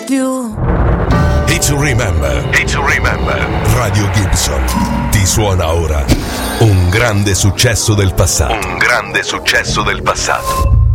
più. It's to remember. It's to remember. Radio Gibson ti suona ora un grande successo del passato. Un grande successo del passato.